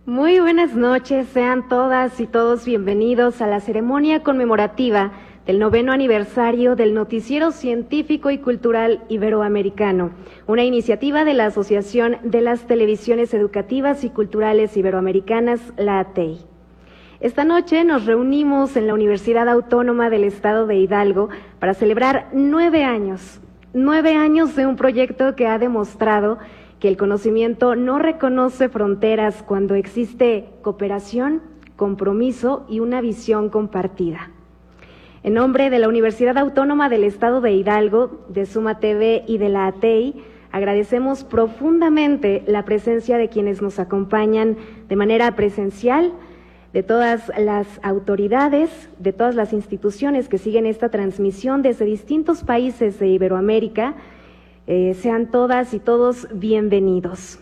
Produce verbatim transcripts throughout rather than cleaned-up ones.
Muy buenas noches, sean todas y todos bienvenidos a la ceremonia conmemorativa del noveno aniversario del Noticiero Científico y Cultural Iberoamericano, una iniciativa de la Asociación de las Televisiones Educativas y Culturales Iberoamericanas, la A T E I. Esta noche nos reunimos en la Universidad Autónoma del Estado de Hidalgo para celebrar nueve años, nueve años de un proyecto que ha demostrado que el conocimiento no reconoce fronteras cuando existe cooperación, compromiso y una visión compartida. En nombre de la Universidad Autónoma del Estado de Hidalgo, de Suma T V y de la A T E I, agradecemos profundamente la presencia de quienes nos acompañan de manera presencial, de todas las autoridades, de todas las instituciones que siguen esta transmisión desde distintos países de Iberoamérica. Eh, sean todas y todos bienvenidos.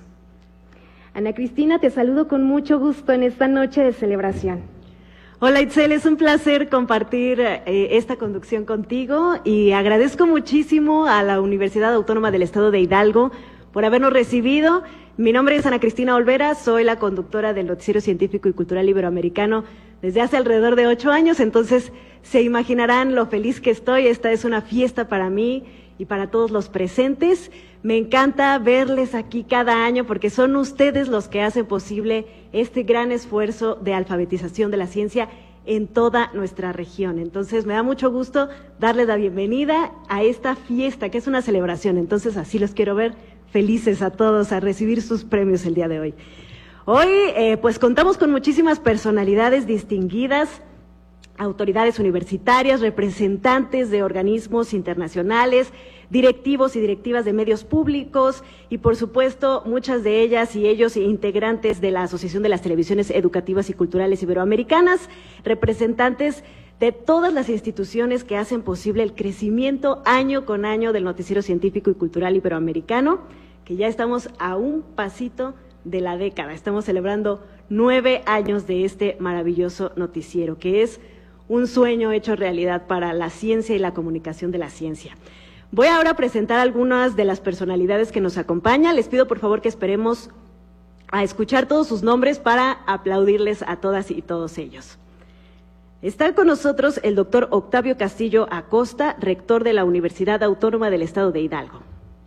Ana Cristina, te saludo con mucho gusto en esta noche de celebración. Hola Itzel, es un placer compartir eh, esta conducción contigo y agradezco muchísimo a la Universidad Autónoma del Estado de Hidalgo por habernos recibido. Mi nombre es Ana Cristina Olvera, soy la conductora del Noticiero Científico y Cultural Iberoamericano desde hace alrededor de ocho años, entonces se imaginarán lo feliz que estoy. Esta es una fiesta para mí y para todos los presentes. Me encanta verles aquí cada año porque son ustedes los que hacen posible este gran esfuerzo de alfabetización de la ciencia en toda nuestra región. Entonces me da mucho gusto darles la bienvenida a esta fiesta que es una celebración. Entonces así los quiero ver felices a todos a recibir sus premios el día de hoy. Hoy eh, pues contamos con muchísimas personalidades distinguidas, autoridades universitarias, representantes de organismos internacionales, directivos y directivas de medios públicos y, por supuesto, muchas de ellas y ellos integrantes de la Asociación de las Televisiones Educativas y Culturales Iberoamericanas, representantes de todas las instituciones que hacen posible el crecimiento año con año del Noticiero Científico y Cultural Iberoamericano, que ya estamos a un pasito de la década. Estamos celebrando nueve años de este maravilloso noticiero, que es un sueño hecho realidad para la ciencia y la comunicación de la ciencia. Voy ahora a presentar algunas de las personalidades que nos acompañan. Les pido por favor que esperemos a escuchar todos sus nombres para aplaudirles a todas y todos ellos. Está con nosotros el doctor Octavio Castillo Acosta, rector de la Universidad Autónoma del Estado de Hidalgo.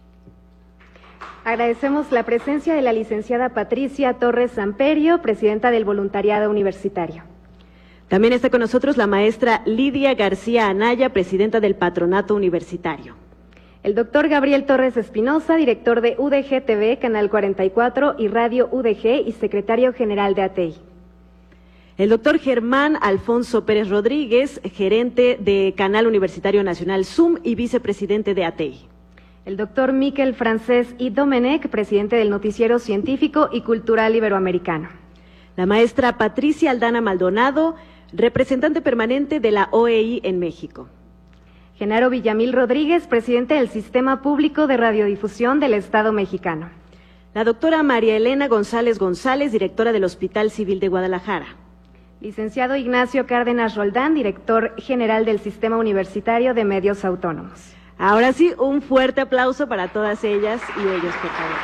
Agradecemos la presencia de la licenciada Patricia Torres Samperio, presidenta del Voluntariado Universitario. También está con nosotros la maestra Lidia García Anaya, presidenta del Patronato Universitario. El doctor Gabriel Torres Espinosa, director de U D G T V, Canal cuarenta y cuatro y Radio U D G y secretario general de A T E I. El doctor Germán Alfonso Pérez Rodríguez, gerente de Canal Universitario Nacional Zoom y vicepresidente de A T E I. El doctor Miquel Francés y Domenech, presidente del Noticiero Científico y Cultural Iberoamericano. La maestra Patricia Aldana Maldonado, representante permanente de la O E I en México. Genaro Villamil Rodríguez, presidente del Sistema Público de Radiodifusión del Estado mexicano. La doctora María Elena González González, directora del Hospital Civil de Guadalajara. Licenciado Ignacio Cárdenas Roldán, director general del Sistema Universitario de Medios Autónomos. Ahora sí, un fuerte aplauso para todas ellas y ellos, por favor.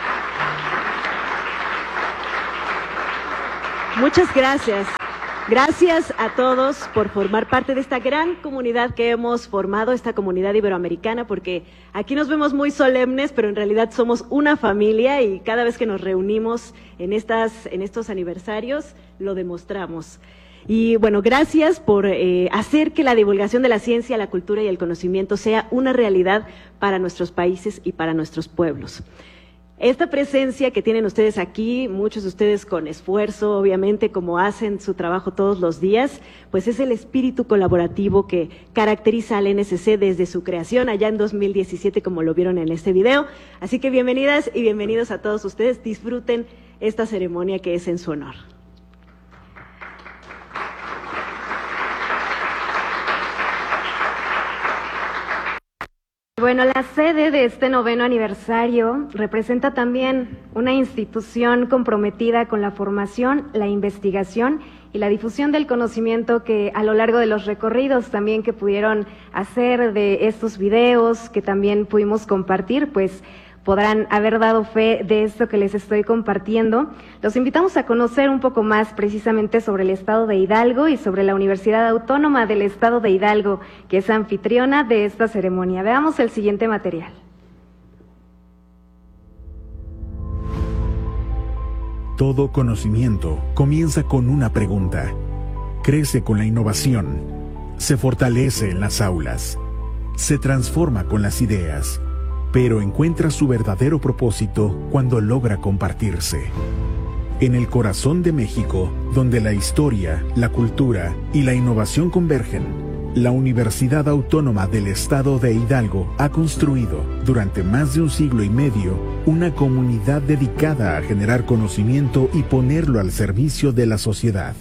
Muchas gracias. Gracias a todos por formar parte de esta gran comunidad que hemos formado, esta comunidad iberoamericana, porque aquí nos vemos muy solemnes, pero en realidad somos una familia y cada vez que nos reunimos en, estas, en estos aniversarios lo demostramos. Y bueno, gracias por eh, hacer que la divulgación de la ciencia, la cultura y el conocimiento sea una realidad para nuestros países y para nuestros pueblos. Esta presencia que tienen ustedes aquí, muchos de ustedes con esfuerzo, obviamente, como hacen su trabajo todos los días, pues es el espíritu colaborativo que caracteriza al N S C desde su creación allá en dos mil diecisiete, como lo vieron en este video. Así que bienvenidas y bienvenidos a todos ustedes. Disfruten esta ceremonia que es en su honor. Bueno, la sede de este noveno aniversario representa también una institución comprometida con la formación, la investigación y la difusión del conocimiento que a lo largo de los recorridos también que pudieron hacer de estos videos, que también pudimos compartir, pues podrán haber dado fe de esto que les estoy compartiendo. Los invitamos a conocer un poco más precisamente sobre el Estado de Hidalgo y sobre la Universidad Autónoma del Estado de Hidalgo, que es anfitriona de esta ceremonia. Veamos el siguiente material. Todo conocimiento comienza con una pregunta. Crece con la innovación. Se fortalece en las aulas. Se transforma con las ideas, pero encuentra su verdadero propósito cuando logra compartirse. En el corazón de México, donde la historia, la cultura y la innovación convergen, la Universidad Autónoma del Estado de Hidalgo ha construido, durante más de un siglo y medio, una comunidad dedicada a generar conocimiento y ponerlo al servicio de la sociedad.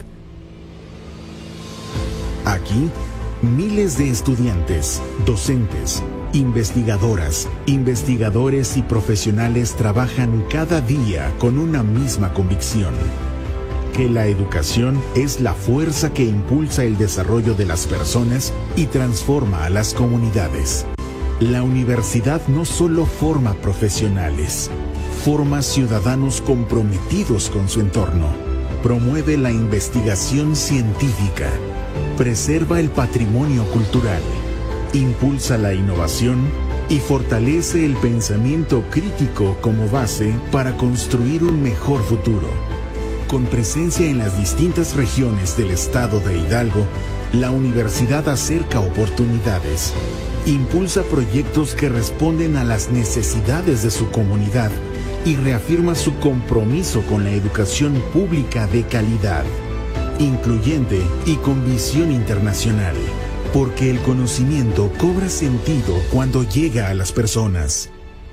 Aquí, miles de estudiantes, docentes, investigadoras, investigadores y profesionales trabajan cada día con una misma convicción: que la educación es la fuerza que impulsa el desarrollo de las personas y transforma a las comunidades. La universidad no solo forma profesionales, forma ciudadanos comprometidos con su entorno, promueve la investigación científica, preserva el patrimonio cultural, impulsa la innovación y fortalece el pensamiento crítico como base para construir un mejor futuro. Con presencia en las distintas regiones del estado de Hidalgo, la universidad acerca oportunidades, impulsa proyectos que responden a las necesidades de su comunidad y reafirma su compromiso con la educación pública de calidad, incluyente y con visión internacional, porque el conocimiento cobra sentido cuando llega a las personas.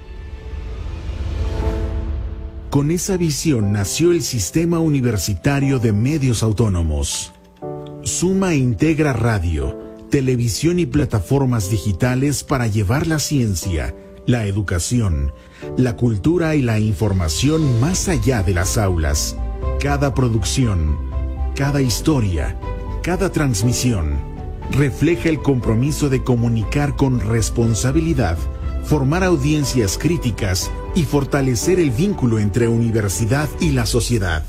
Con esa visión nació el Sistema Universitario de Medios Autónomos. Suma integra radio, televisión y plataformas digitales para llevar la ciencia, la educación, la cultura y la información más allá de las aulas. Cada producción, cada historia, cada transmisión refleja el compromiso de comunicar con responsabilidad, formar audiencias críticas y fortalecer el vínculo entre universidad y la sociedad.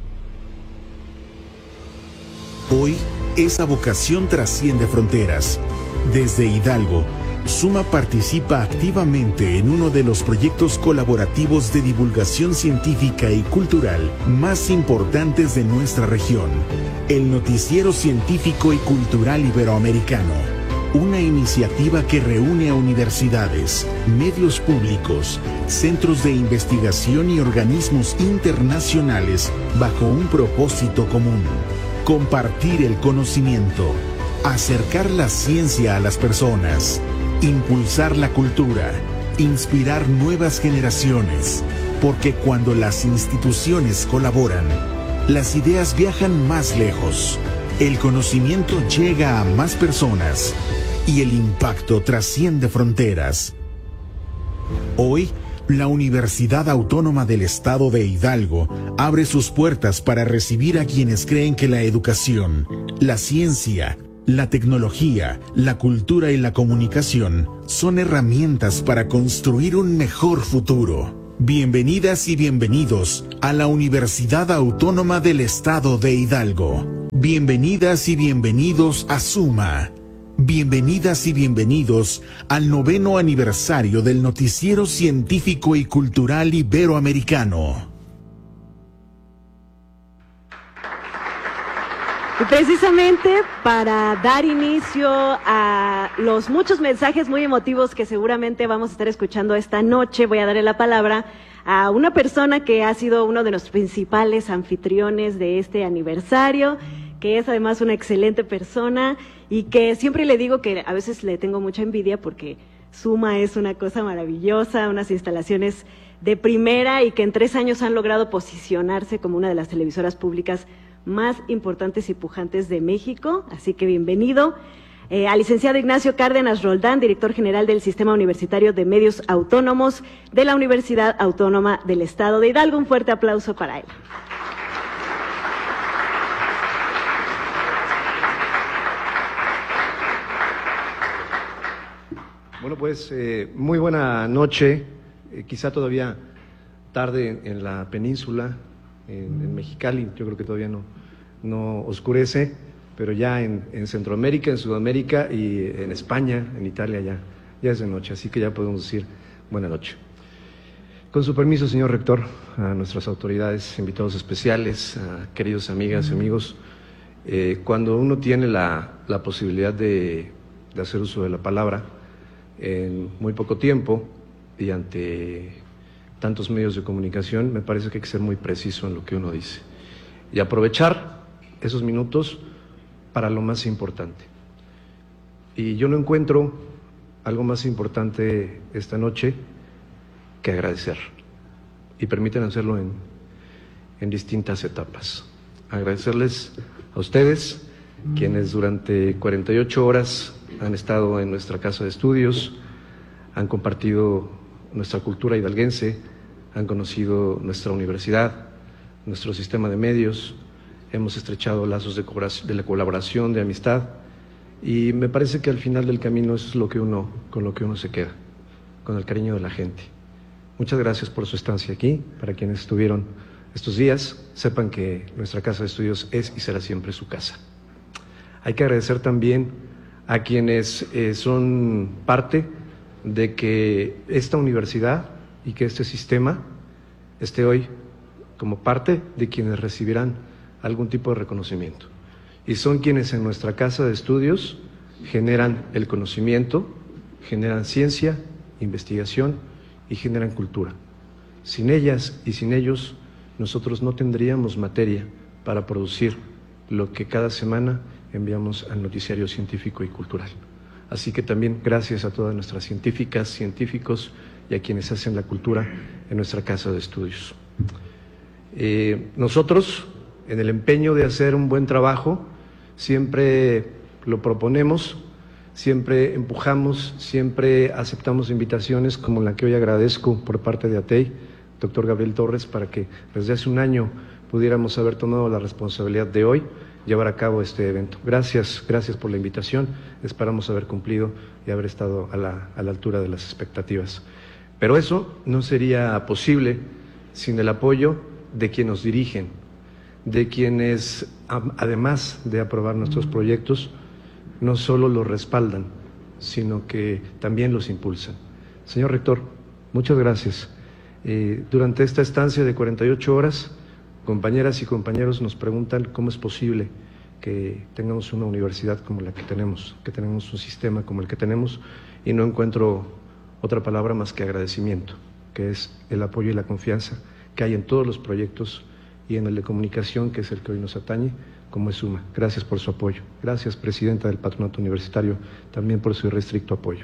Hoy, esa vocación trasciende fronteras. Desde Hidalgo, Suma participa activamente en uno de los proyectos colaborativos de divulgación científica y cultural más importantes de nuestra región, el Noticiero Científico y Cultural Iberoamericano, una iniciativa que reúne a universidades, medios públicos, centros de investigación y organismos internacionales bajo un propósito común: compartir el conocimiento, acercar la ciencia a las personas, impulsar la cultura, inspirar nuevas generaciones, porque cuando las instituciones colaboran, las ideas viajan más lejos, el conocimiento llega a más personas y el impacto trasciende fronteras. Hoy, la Universidad Autónoma del Estado de Hidalgo abre sus puertas para recibir a quienes creen que la educación, la ciencia, la tecnología, la cultura y la comunicación son herramientas para construir un mejor futuro. Bienvenidas y bienvenidos a la Universidad Autónoma del Estado de Hidalgo. Bienvenidas y bienvenidos a Suma. Bienvenidas y bienvenidos al noveno aniversario del Noticiero Científico y Cultural Iberoamericano. Y precisamente para dar inicio a los muchos mensajes muy emotivos que seguramente vamos a estar escuchando esta noche, voy a darle la palabra a una persona que ha sido uno de los principales anfitriones de este aniversario, que es además una excelente persona y que siempre le digo que a veces le tengo mucha envidia porque Suma es una cosa maravillosa, unas instalaciones de primera y que en tres años han logrado posicionarse como una de las televisoras públicas más importantes y pujantes de México. Así que bienvenido eh, al licenciado Ignacio Cárdenas Roldán, director general del Sistema Universitario de Medios Autónomos de la Universidad Autónoma del Estado de Hidalgo. Un fuerte aplauso para él. Bueno, pues eh, muy buena noche eh, quizá todavía tarde en, en la península, en, en Mexicali, yo creo que todavía no, no oscurece, pero ya en, en Centroamérica, en Sudamérica y en España, en Italia ya, ya es de noche, así que ya podemos decir buena noche. Con su permiso, señor rector, a nuestras autoridades, invitados especiales, a queridos amigas y amigos, eh, cuando uno tiene la, la posibilidad de, de hacer uso de la palabra en muy poco tiempo y ante tantos medios de comunicación, me parece que hay que ser muy preciso en lo que uno dice y aprovechar esos minutos para lo más importante. Y yo no encuentro algo más importante esta noche que agradecer, y permítanme hacerlo en, en distintas etapas. Agradecerles a ustedes, quienes durante cuarenta y ocho horas han estado en nuestra casa de estudios, han compartido nuestra cultura hidalguense, han conocido nuestra universidad, nuestro sistema de medios, hemos estrechado lazos de, de la colaboración, de amistad, y me parece que al final del camino eso es lo que uno, con lo que uno se queda, con el cariño de la gente. Muchas gracias por su estancia aquí. Para quienes estuvieron estos días, sepan que nuestra casa de estudios es y será siempre su casa. Hay que agradecer también a quienes eh, son parte de que esta universidad y que este sistema esté hoy como parte de quienes recibirán algún tipo de reconocimiento. Y son quienes en nuestra casa de estudios generan el conocimiento, generan ciencia, investigación y generan cultura. Sin ellas y sin ellos, nosotros no tendríamos materia para producir lo que cada semana enviamos al noticiario científico y cultural. Así que también gracias a todas nuestras científicas, científicos y a quienes hacen la cultura en nuestra casa de estudios. Eh, nosotros, en el empeño de hacer un buen trabajo, siempre lo proponemos, siempre empujamos, siempre aceptamos invitaciones como la que hoy agradezco por parte de ATEI, doctor Gabriel Torres, para que desde hace un año pudiéramos haber tomado la responsabilidad de hoy llevar a cabo este evento. Gracias, gracias por la invitación, esperamos haber cumplido y haber estado a la, a la altura de las expectativas. Pero eso no sería posible sin el apoyo de quienes nos dirigen, de quienes, además de aprobar nuestros proyectos, no solo los respaldan, sino que también los impulsan. Señor rector, muchas gracias. Eh, durante esta estancia de cuarenta y ocho horas, compañeras y compañeros nos preguntan cómo es posible que tengamos una universidad como la que tenemos, que tenemos un sistema como el que tenemos, y no encuentro otra palabra más que agradecimiento, que es el apoyo y la confianza que hay en todos los proyectos y en el de comunicación, que es el que hoy nos atañe, como es SUMA. Gracias por su apoyo. Gracias, presidenta del Patronato Universitario, también por su irrestricto apoyo.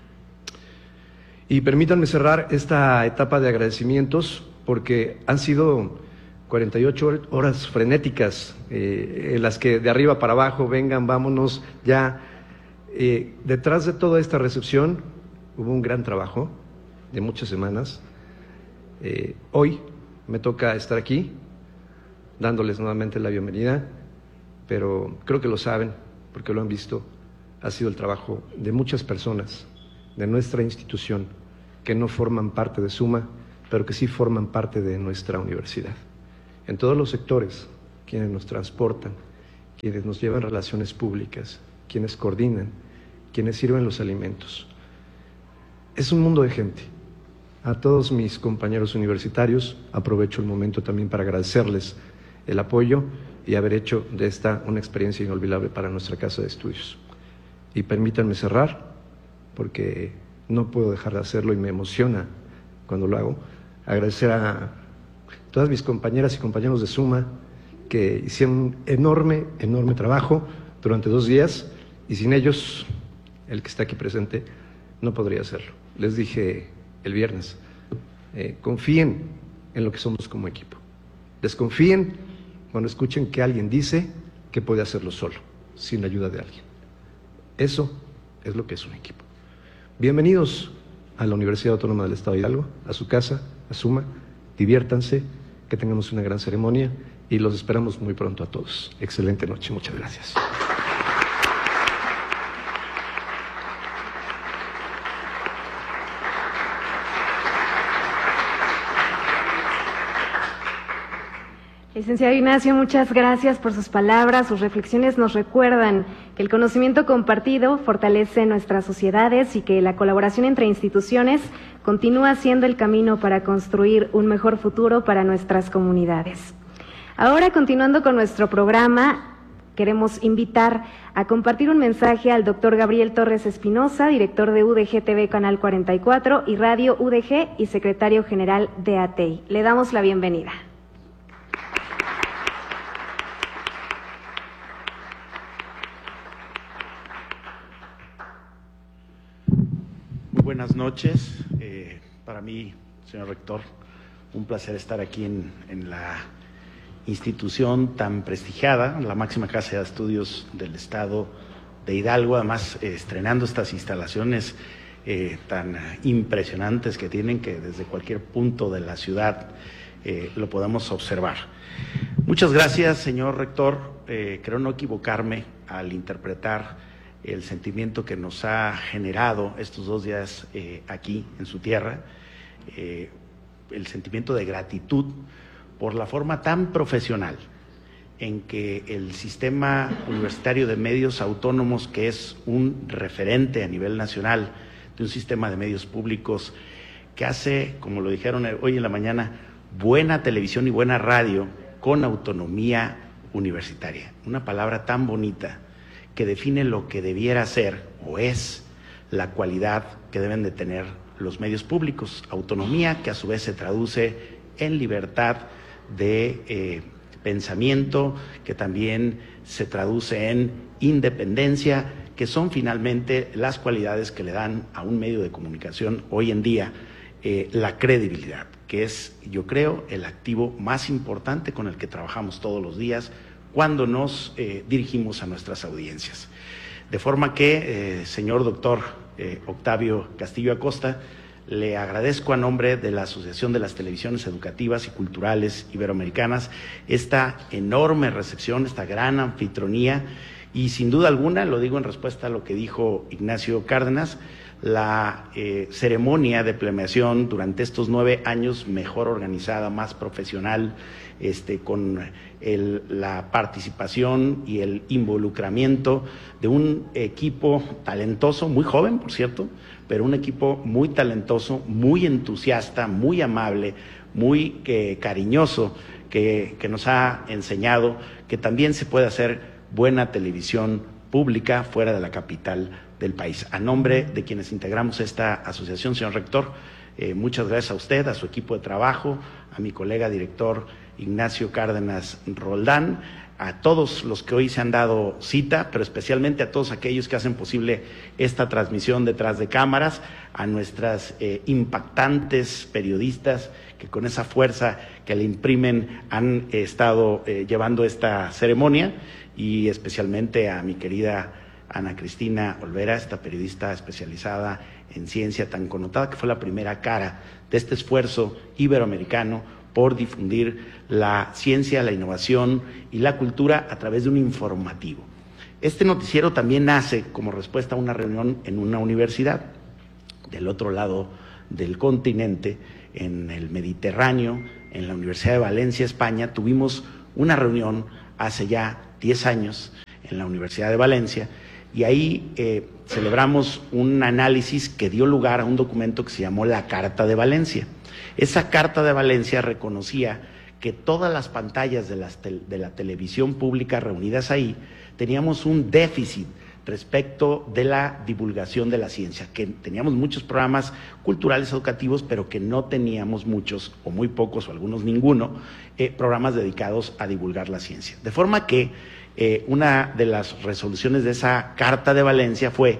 Y permítanme cerrar esta etapa de agradecimientos, porque han sido cuarenta y ocho horas frenéticas, eh, en las que de arriba para abajo, vengan, vámonos, ya. Eh, detrás de toda esta recepción hubo un gran trabajo de muchas semanas. Eh, hoy me toca estar aquí, dándoles nuevamente la bienvenida, pero creo que lo saben, porque lo han visto, ha sido el trabajo de muchas personas de nuestra institución que no forman parte de SUMA, pero que sí forman parte de nuestra universidad. En todos los sectores, quienes nos transportan, quienes nos llevan relaciones públicas, quienes coordinan, quienes sirven los alimentos. Es un mundo de gente. A todos mis compañeros universitarios aprovecho el momento también para agradecerles el apoyo y haber hecho de esta una experiencia inolvidable para nuestra casa de estudios. Y permítanme cerrar, porque no puedo dejar de hacerlo y me emociona cuando lo hago, agradecer a todas mis compañeras y compañeros de SUMA que hicieron un enorme, enorme trabajo durante dos días, y sin ellos, el que está aquí presente, no podría hacerlo. Les dije el viernes, eh, confíen en lo que somos como equipo. Desconfíen cuando escuchen que alguien dice que puede hacerlo solo, sin la ayuda de alguien. Eso es lo que es un equipo. Bienvenidos a la Universidad Autónoma del Estado de Hidalgo, a su casa, a SUMA, diviértanse, que tengamos una gran ceremonia y los esperamos muy pronto a todos. Excelente noche, muchas gracias. Licenciado Ignacio, muchas gracias por sus palabras. Sus reflexiones nos recuerdan que el conocimiento compartido fortalece nuestras sociedades y que la colaboración entre instituciones continúa siendo el camino para construir un mejor futuro para nuestras comunidades. Ahora, continuando con nuestro programa, queremos invitar a compartir un mensaje al doctor Gabriel Torres Espinosa, director de U D G T V Canal cuarenta y cuatro y Radio U D G y secretario general de A T I. Le damos la bienvenida. Buenas noches. Eh, para mí, señor rector, un placer estar aquí en, en la institución tan prestigiada, la máxima casa de estudios del estado de Hidalgo, además eh, estrenando estas instalaciones eh, tan impresionantes que tienen, que desde cualquier punto de la ciudad eh, lo podemos observar. Muchas gracias, señor rector. Eh, creo no equivocarme al interpretar el sentimiento que nos ha generado estos dos días eh, aquí en su tierra, eh, el sentimiento de gratitud por la forma tan profesional en que el sistema universitario de medios autónomos, que es un referente a nivel nacional de un sistema de medios públicos que hace, como lo dijeron hoy en la mañana, buena televisión y buena radio con autonomía universitaria. Una palabra tan bonita que define lo que debiera ser o es la cualidad que deben de tener los medios públicos. Autonomía que a su vez se traduce en libertad de eh, pensamiento, que también se traduce en independencia, que son finalmente las cualidades que le dan a un medio de comunicación hoy en día eh, la credibilidad, que es, yo creo, el activo más importante con el que trabajamos todos los días cuando nos eh, dirigimos a nuestras audiencias. De forma que, eh, señor doctor eh, Octavio Castillo Acosta, le agradezco a nombre de la Asociación de las Televisiones Educativas y Culturales Iberoamericanas esta enorme recepción, esta gran anfitrionía y sin duda alguna, lo digo en respuesta a lo que dijo Ignacio Cárdenas, la eh, ceremonia de premiación durante estos nueve años mejor organizada, más profesional, este, con el, la participación y el involucramiento de un equipo talentoso, muy joven, por cierto, pero un equipo muy talentoso, muy entusiasta, muy amable, muy eh, cariñoso, que, que nos ha enseñado que también se puede hacer buena televisión pública fuera de la capital del país. A nombre de quienes integramos esta asociación, señor rector, eh, muchas gracias a usted, a su equipo de trabajo, a mi colega director Ignacio Cárdenas Roldán, a todos los que hoy se han dado cita, pero especialmente a todos aquellos que hacen posible esta transmisión detrás de cámaras, a nuestras eh, impactantes periodistas que con esa fuerza que le imprimen han eh, estado eh, llevando esta ceremonia, y especialmente a mi querida Ana Cristina Olvera, esta periodista especializada en ciencia tan connotada, que fue la primera cara de este esfuerzo iberoamericano por difundir la ciencia, la innovación y la cultura a través de un informativo. Este noticiero también nace como respuesta a una reunión en una universidad del otro lado del continente, en el Mediterráneo, en la Universidad de Valencia, España. Tuvimos una reunión hace ya diez años en la Universidad de Valencia y ahí eh, celebramos un análisis que dio lugar a un documento que se llamó la Carta de Valencia. Esa Carta de Valencia reconocía que todas las pantallas de, las tel- de la televisión pública reunidas ahí teníamos un déficit respecto de la divulgación de la ciencia, que teníamos muchos programas culturales educativos, pero que no teníamos muchos, o muy pocos, o algunos ninguno, eh, programas dedicados a divulgar la ciencia. De forma que eh, una de las resoluciones de esa Carta de Valencia fue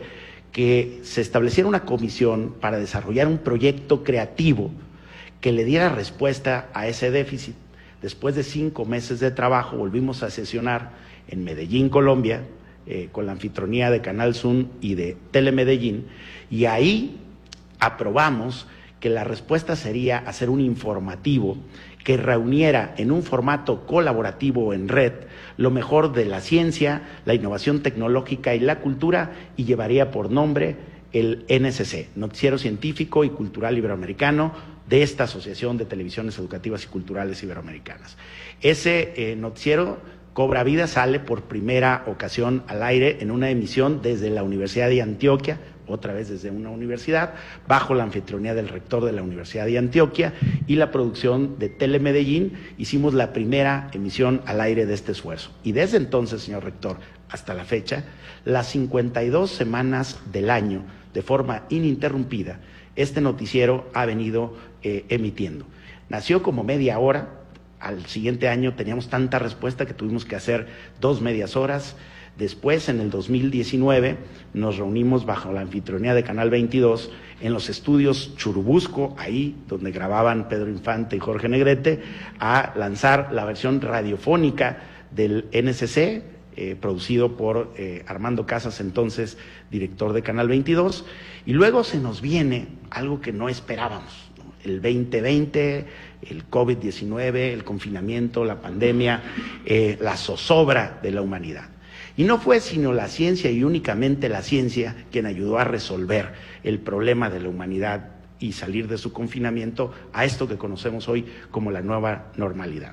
que se estableciera una comisión para desarrollar un proyecto creativo que le diera respuesta a ese déficit. Después de cinco meses de trabajo, volvimos a sesionar en Medellín, Colombia, eh, con la anfitrionía de Canal Zoom y de Telemedellín, y ahí aprobamos que la respuesta sería hacer un informativo que reuniera en un formato colaborativo en red lo mejor de la ciencia, la innovación tecnológica y la cultura, y llevaría por nombre el N C C, Noticiero Científico y Cultural Iberoamericano, de esta Asociación de Televisiones Educativas y Culturales Iberoamericanas. Ese eh, noticiero cobra vida, sale por primera ocasión al aire en una emisión desde la Universidad de Antioquia, otra vez desde una universidad, bajo la anfitrionía del rector de la Universidad de Antioquia y la producción de Telemedellín. Hicimos la primera emisión al aire de este esfuerzo. Y desde entonces, señor rector, hasta la fecha, las cincuenta y dos semanas del año, de forma ininterrumpida, este noticiero ha venido eh, emitiendo. Nació como media hora. Al siguiente año teníamos tanta respuesta que tuvimos que hacer dos medias horas. Después, en el dos mil diecinueve, nos reunimos bajo la anfitrionía de Canal veintidós en los estudios Churubusco, ahí donde grababan Pedro Infante y Jorge Negrete, a lanzar la versión radiofónica del N S C, eh, producido por eh, Armando Casas, entonces director de Canal veintidós. Y luego se nos viene algo que no esperábamos, ¿no? El veinte veinte, el COVID diecinueve, el confinamiento, la pandemia, eh, la zozobra de la humanidad. Y no fue sino la ciencia y únicamente la ciencia quien ayudó a resolver el problema de la humanidad y salir de su confinamiento a esto que conocemos hoy como la nueva normalidad.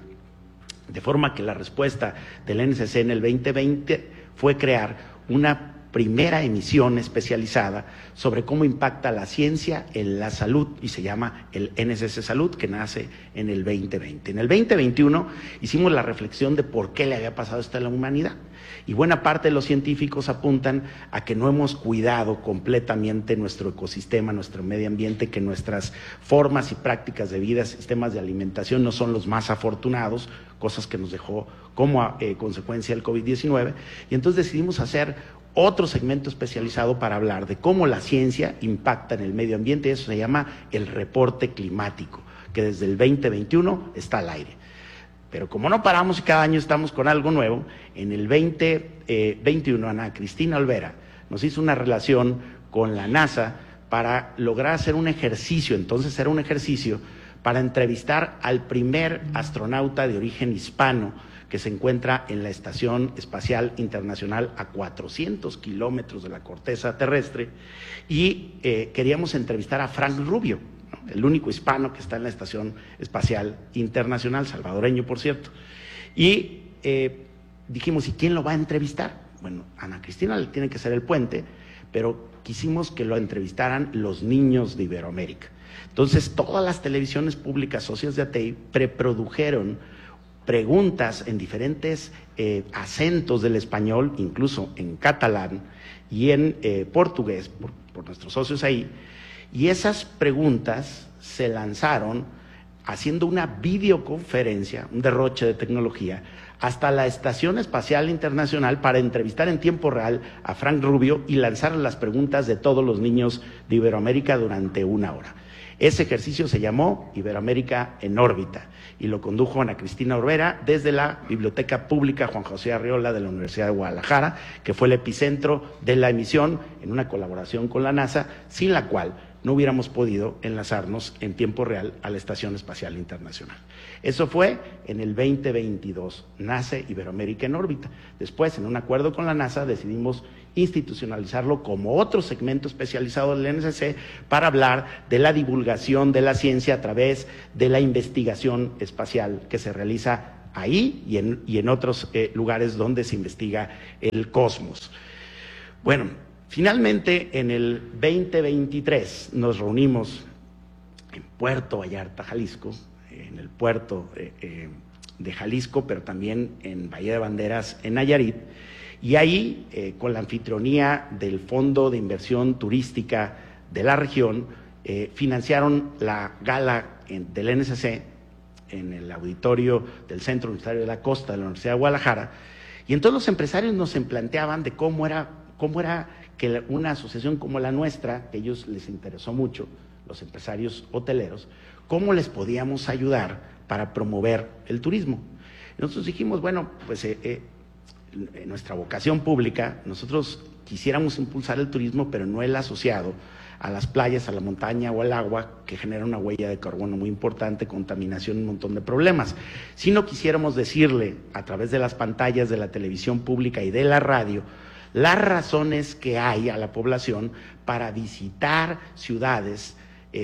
De forma que la respuesta del N S C en el veinte veinte fue crear una primera emisión especializada sobre cómo impacta la ciencia en la salud y se llama el N S C Salud, que nace en el veinte veinte. En el veinte veintiuno hicimos la reflexión de por qué le había pasado esto a la humanidad y buena parte de los científicos apuntan a que no hemos cuidado completamente nuestro ecosistema, nuestro medio ambiente, que nuestras formas y prácticas de vida, sistemas de alimentación no son los más afortunados, cosas que nos dejó como eh, consecuencia el COVID diecinueve, y entonces decidimos hacer otro segmento especializado para hablar de cómo la ciencia impacta en el medio ambiente. Eso se llama el reporte climático, que desde el veinte veintiuno está al aire. Pero como no paramos y cada año estamos con algo nuevo, en el veinte veintiuno Ana Cristina Olvera nos hizo una relación con la NASA para lograr hacer un ejercicio, entonces era un ejercicio para entrevistar al primer astronauta de origen hispano que se encuentra en la Estación Espacial Internacional a cuatrocientos kilómetros de la corteza terrestre, y eh, queríamos entrevistar a Frank Rubio, ¿no? El único hispano que está en la Estación Espacial Internacional, salvadoreño por cierto, y eh, dijimos, ¿y quién lo va a entrevistar? Bueno, Ana Cristina le tiene que ser el puente, pero quisimos que lo entrevistaran los niños de Iberoamérica. Entonces, todas las televisiones públicas socias de A T E I preprodujeron preguntas en diferentes eh, acentos del español, incluso en catalán y en eh, portugués, por, por nuestros socios ahí, y esas preguntas se lanzaron haciendo una videoconferencia, un derroche de tecnología, hasta la Estación Espacial Internacional para entrevistar en tiempo real a Frank Rubio y lanzar las preguntas de todos los niños de Iberoamérica durante una hora. Ese ejercicio se llamó Iberoamérica en órbita y lo condujo Ana Cristina Olvera desde la Biblioteca Pública Juan José Arriola de la Universidad de Guadalajara, que fue el epicentro de la emisión en una colaboración con la NASA, sin la cual no hubiéramos podido enlazarnos en tiempo real a la Estación Espacial Internacional. Eso fue en el veinte veintidós, nace Iberoamérica en órbita. Después, en un acuerdo con la NASA, decidimos institucionalizarlo como otro segmento especializado del N S C para hablar de la divulgación de la ciencia a través de la investigación espacial que se realiza ahí y en, y en otros eh, lugares donde se investiga el cosmos. Bueno, finalmente en el veinte veintitrés nos reunimos en Puerto Vallarta, Jalisco, en el puerto eh, eh, de Jalisco, pero también en Bahía de Banderas, en Nayarit, y ahí, eh, con la anfitrionía del Fondo de Inversión Turística de la región, eh, financiaron la gala en, del N S C en el auditorio del Centro Universitario de la Costa de la Universidad de Guadalajara, y entonces los empresarios nos planteaban de cómo era, cómo era que una asociación como la nuestra, que a ellos les interesó mucho, los empresarios hoteleros, cómo les podíamos ayudar para promover el turismo. Nosotros dijimos, bueno, pues eh, eh, en nuestra vocación pública, nosotros quisiéramos impulsar el turismo, pero no el asociado a las playas, a la montaña o al agua, que genera una huella de carbono muy importante, contaminación y un montón de problemas. Si no quisiéramos decirle a través de las pantallas de la televisión pública y de la radio las razones que hay a la población para visitar ciudades eh,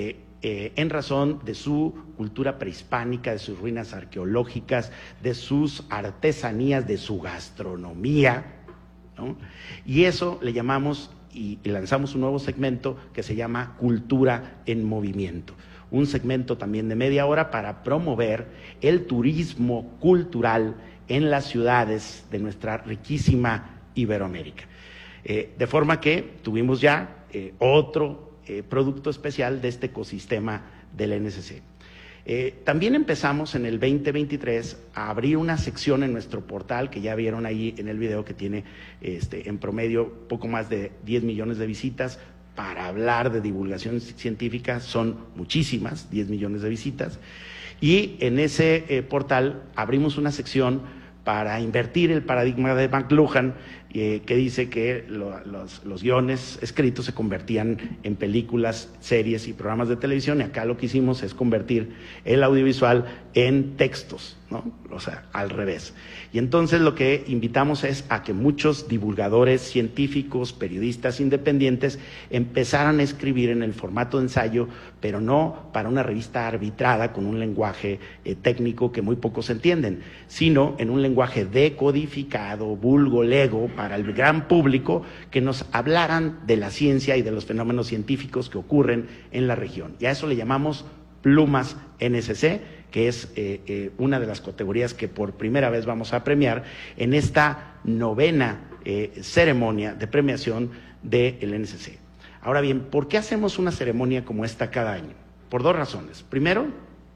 eh, en razón de su cultura prehispánica, de sus ruinas arqueológicas, de sus artesanías, de su gastronomía, ¿no? Y eso le llamamos y, y lanzamos un nuevo segmento que se llama Cultura en Movimiento. Un segmento también de media hora para promover el turismo cultural en las ciudades de nuestra riquísima Iberoamérica. Eh, de forma que tuvimos ya eh, otro eh, producto especial de este ecosistema del N S C. Eh, también empezamos en el veinte veintitrés a abrir una sección en nuestro portal que ya vieron ahí en el video, que tiene este, en promedio poco más de diez millones de visitas. Para hablar de divulgación científica son muchísimas, diez millones de visitas, y en ese eh, portal abrimos una sección para invertir el paradigma de McLuhan, eh, que dice que lo, los, los guiones escritos se convertían en películas, series y programas de televisión, y acá lo que hicimos es convertir el audiovisual en textos, ¿no? O sea, al revés. Y entonces lo que invitamos es a que muchos divulgadores científicos, periodistas independientes, empezaran a escribir en el formato de ensayo, pero no para una revista arbitrada con un lenguaje eh, técnico que muy pocos entienden, sino en un lenguaje decodificado, vulgo, lego, para el gran público, que nos hablaran de la ciencia y de los fenómenos científicos que ocurren en la región. Y a eso le llamamos Plumas N S C, que es eh, eh, una de las categorías que por primera vez vamos a premiar en esta novena eh, ceremonia de premiación del N S C. Ahora bien, ¿por qué hacemos una ceremonia como esta cada año? Por dos razones. Primero,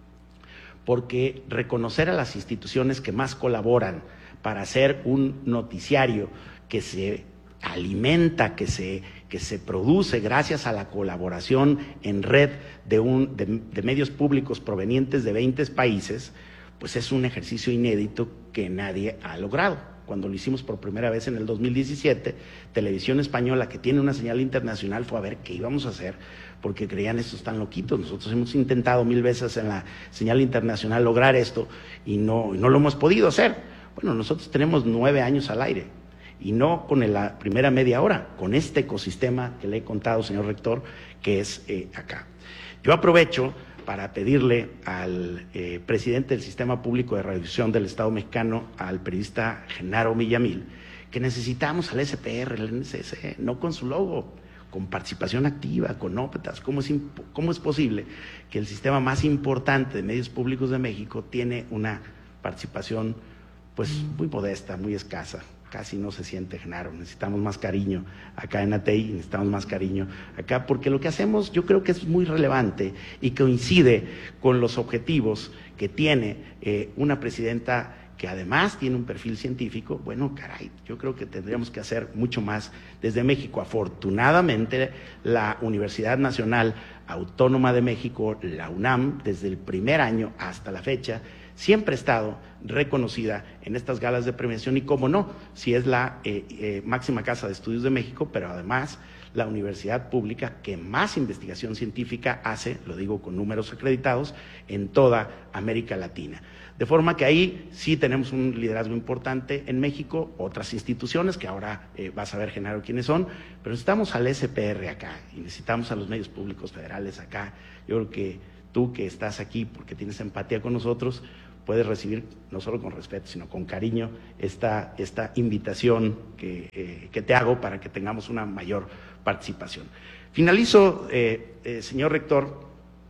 porque reconocer a las instituciones que más colaboran para hacer un noticiario que se alimenta, que se, que se produce gracias a la colaboración en red de, un, de, de medios públicos provenientes de veinte países, pues es un ejercicio inédito que nadie ha logrado. Cuando lo hicimos por primera vez en el dos mil diecisiete, Televisión Española, que tiene una señal internacional, fue a ver qué íbamos a hacer, porque creían, estos están loquitos. Nosotros hemos intentado mil veces en la señal internacional lograr esto y no, no lo hemos podido hacer. Bueno, nosotros tenemos nueve años al aire, y no con la primera media hora, con este ecosistema que le he contado, señor rector, que es eh, acá. Yo aprovecho para pedirle al eh, presidente del Sistema Público de Radiodifusión del Estado Mexicano, al periodista Genaro Villamil, que necesitamos al S P R, al N S C, no con su logo, con participación activa, con óptas. ¿Cómo es, cómo es posible que el sistema más importante de medios públicos de México tiene una participación pues muy modesta, muy escasa? Casi no se siente, Genaro. Necesitamos más cariño acá en A T I, necesitamos más cariño acá, porque lo que hacemos yo creo que es muy relevante y coincide con los objetivos que tiene eh, una presidenta que además tiene un perfil científico. Bueno, caray, yo creo que tendríamos que hacer mucho más desde México. Afortunadamente, la Universidad Nacional Autónoma de México, la UNAM, desde el primer año hasta la fecha, siempre ha estado reconocida en estas galas de premiación, y cómo no, si es la eh, eh, máxima casa de estudios de México, pero además la universidad pública que más investigación científica hace, lo digo con números acreditados, en toda América Latina. De forma que ahí sí tenemos un liderazgo importante en México, otras instituciones que ahora eh, vas a ver, Genaro, quiénes son, pero necesitamos al S P R acá y necesitamos a los medios públicos federales acá. Yo creo que tú, que estás aquí porque tienes empatía con nosotros, puedes recibir no solo con respeto, sino con cariño esta, esta invitación que, eh, que te hago para que tengamos una mayor participación. Finalizo, eh, eh, señor rector,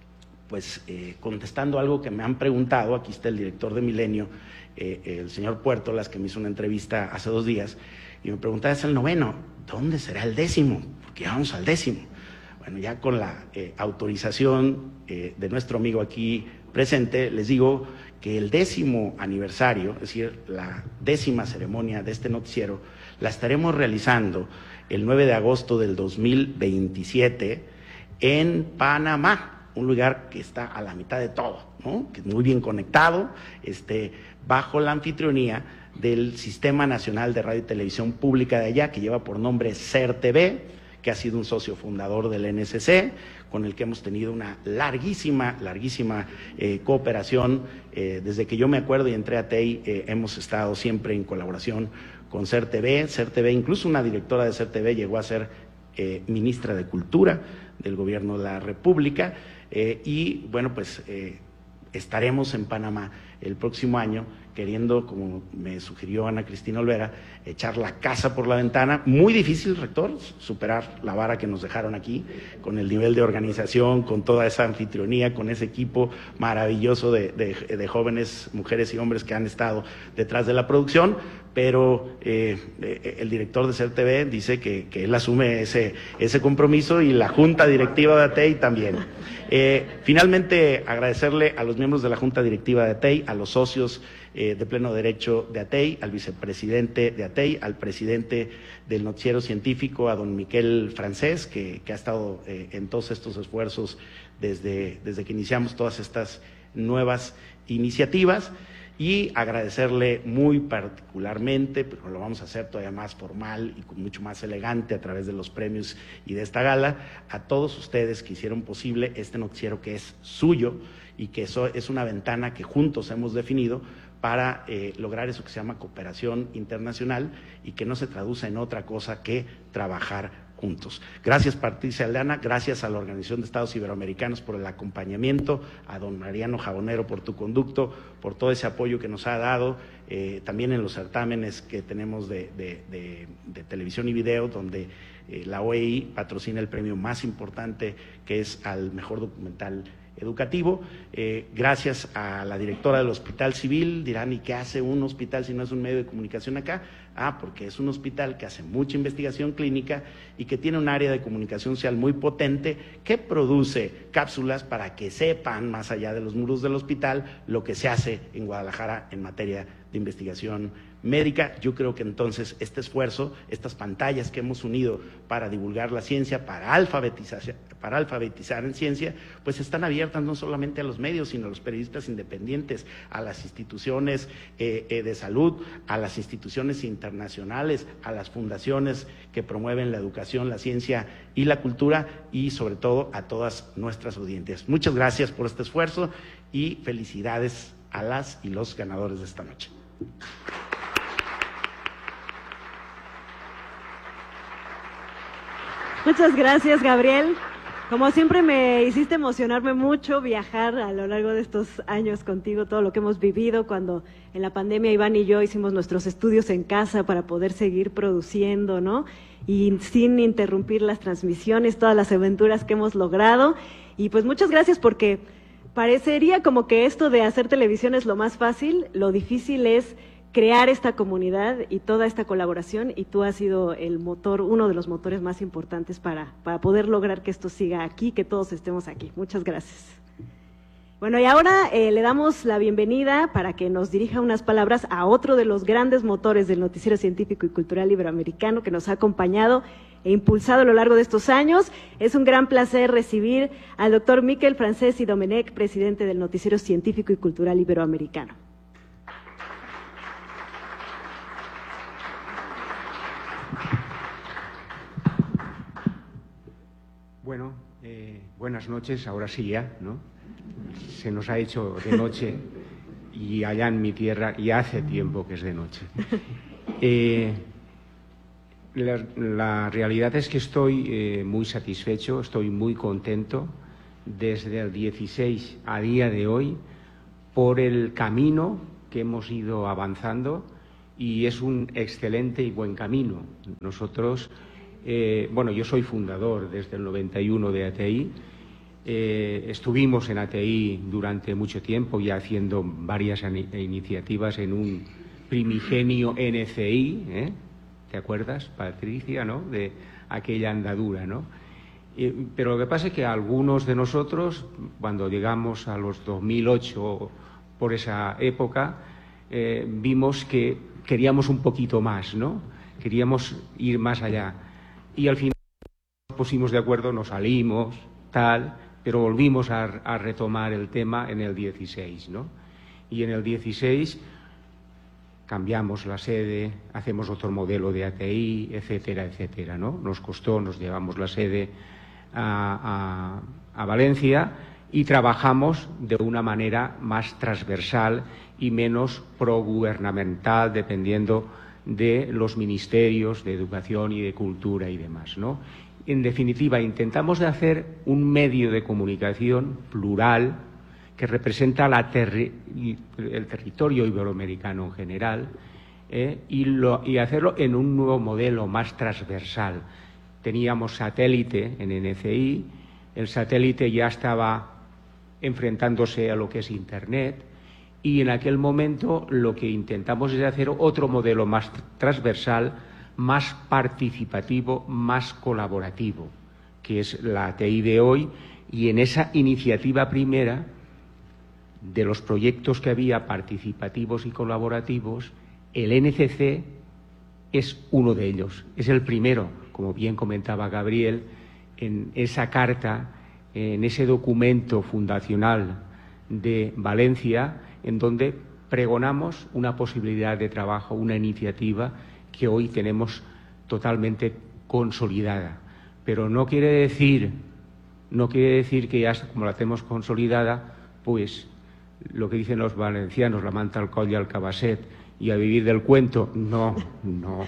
pues eh, contestando algo que me han preguntado. Aquí está el director de Milenio, eh, el señor Puertolas, que me hizo una entrevista hace dos días, y me preguntaba, es el noveno, ¿dónde será el décimo? Porque ya vamos al décimo. Bueno, ya con la eh, autorización eh, de nuestro amigo aquí presente, les digo que el décimo aniversario, es decir, la décima ceremonia de este noticiero, la estaremos realizando el nueve de agosto del dos mil veintisiete en Panamá, un lugar que está a la mitad de todo, ¿no? Que es muy bien conectado, este, bajo la anfitrionía del Sistema Nacional de Radio y Televisión Pública de allá, que lleva por nombre C E R T V, que ha sido un socio fundador del N S C, con el que hemos tenido una larguísima, larguísima eh, cooperación. Eh, desde que yo me acuerdo y entré a T E I, eh, hemos estado siempre en colaboración con C E R T V. C E R T V, incluso una directora de C E R T V llegó a ser eh, ministra de Cultura del Gobierno de la República. eh, y bueno, pues eh, estaremos en Panamá el próximo año queriendo, como me sugirió Ana Cristina Olvera, echar la casa por la ventana. Muy difícil, rector, superar la vara que nos dejaron aquí, con el nivel de organización, con toda esa anfitrionía, con ese equipo maravilloso de, de, de jóvenes, mujeres y hombres que han estado detrás de la producción, pero eh, el director de C E R T V dice que, que él asume ese, ese compromiso y la Junta Directiva de ATEI también. Eh, finalmente, agradecerle a los miembros de la Junta Directiva de ATEI, a los socios eh, de pleno derecho de ATEI, al vicepresidente de ATEI, al presidente del noticiero científico, a don Miquel Francés, que, que ha estado eh, en todos estos esfuerzos desde, desde que iniciamos todas estas nuevas iniciativas. Y agradecerle muy particularmente, pero lo vamos a hacer todavía más formal y con mucho más elegante a través de los premios y de esta gala, a todos ustedes que hicieron posible este noticiero que es suyo y que eso es una ventana que juntos hemos definido para eh, lograr eso que se llama cooperación internacional y que no se traduce en otra cosa que trabajar juntos. Gracias, Patricia Aldana, gracias a la Organización de Estados Iberoamericanos por el acompañamiento, a don Mariano Jabonero por tu conducto, por todo ese apoyo que nos ha dado, eh, también en los certámenes que tenemos de, de, de, de televisión y video, donde eh, la O E I patrocina el premio más importante, que es al mejor documental educativo. Eh, gracias a la directora del Hospital Civil. Dirán, ¿y qué hace un hospital si no es un medio de comunicación acá? Ah, porque es un hospital que hace mucha investigación clínica y que tiene un área de comunicación social muy potente que produce cápsulas para que sepan, más allá de los muros del hospital, lo que se hace en Guadalajara en materia de investigación médica. Yo creo que entonces este esfuerzo, estas pantallas que hemos unido para divulgar la ciencia, para alfabetizar, para alfabetizar en ciencia, pues están abiertas no solamente a los medios, sino a los periodistas independientes, a las instituciones eh, eh, de salud, a las instituciones internacionales, a las fundaciones que promueven la educación, la ciencia y la cultura, y sobre todo a todas nuestras audiencias. Muchas gracias por este esfuerzo y felicidades a las y los ganadores de esta noche. Muchas gracias, Gabriel. Como siempre me hiciste emocionarme mucho viajar a lo largo de estos años contigo, todo lo que hemos vivido, cuando en la pandemia Iván y yo hicimos nuestros estudios en casa para poder seguir produciendo, ¿no? Y sin interrumpir las transmisiones, todas las aventuras que hemos logrado. Y pues muchas gracias, porque parecería como que esto de hacer televisión es lo más fácil, lo difícil es crear esta comunidad y toda esta colaboración, y tú has sido el motor, uno de los motores más importantes para, para poder lograr que esto siga aquí, que todos estemos aquí. Muchas gracias. Bueno, y ahora eh, le damos la bienvenida para que nos dirija unas palabras a otro de los grandes motores del noticiero científico y cultural iberoamericano que nos ha acompañado e impulsado a lo largo de estos años. Es un gran placer recibir al doctor Miquel Francés y Domenech, presidente del noticiero científico y cultural iberoamericano. Bueno, eh, buenas noches, ahora sí ya, ¿no? Se nos ha hecho de noche y allá en mi tierra ya hace tiempo que es de noche. Eh, la, la realidad es que estoy eh, muy satisfecho, estoy muy contento desde el dieciséis a día de hoy por el camino que hemos ido avanzando, y es un excelente y buen camino. Nosotros... Eh, bueno, yo soy fundador desde el noventa y uno de A T I, eh, estuvimos en A T I durante mucho tiempo ya haciendo varias iniciativas en un primigenio N C I, ¿eh? ¿Te acuerdas, Patricia, no? De aquella andadura, ¿no? Eh, pero lo que pasa es que algunos de nosotros, cuando llegamos a los dos mil ocho, por esa época, eh, vimos que queríamos un poquito más, ¿no? Queríamos ir más allá. Y al final nos pusimos de acuerdo, nos salimos, tal, pero volvimos a, a retomar el tema en el dieciséis, ¿no? Y en el dieciséis cambiamos la sede, hacemos otro modelo de A T I, etcétera, etcétera, ¿no? Nos costó, nos llevamos la sede a, a, a Valencia y trabajamos de una manera más transversal y menos progubernamental, dependiendo de los ministerios de Educación y de Cultura y demás, ¿no? en definitiva, intentamos de hacer un medio de comunicación plural que representa la terri el territorio iberoamericano en general, eh, y, lo, y hacerlo en un nuevo modelo más transversal. Teníamos satélite en N C I, el satélite ya estaba enfrentándose a lo que es Internet, y en aquel momento lo que intentamos es hacer otro modelo más transversal, más participativo, más colaborativo, que es la A T I de hoy, y en esa iniciativa primera de los proyectos que había participativos y colaborativos, el N C C es uno de ellos, es el primero, como bien comentaba Gabriel, en esa carta, en ese documento fundacional de Valencia, en donde pregonamos una posibilidad de trabajo, una iniciativa que hoy tenemos totalmente consolidada. Pero no quiere decir, no quiere decir que ya como la tenemos consolidada, pues lo que dicen los valencianos, la manta al coll y al cabasset, y a vivir del cuento. No, no.